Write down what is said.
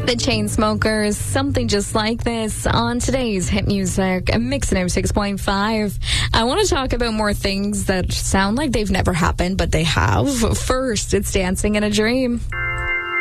The Chainsmokers, Something Just Like This on today's hit music, a Mix 6.5. I want to talk about more things that sound like they've never happened, but they have. First, it's Dancing in a Dream.